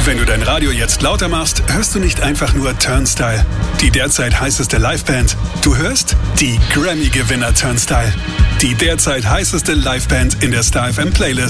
Wenn du dein Radio jetzt lauter machst, hörst du nicht einfach nur Turnstile, die derzeit heißeste Liveband. Du hörst die Grammy-Gewinner Turnstile, die derzeit heißeste Liveband in der Star FM Playlist.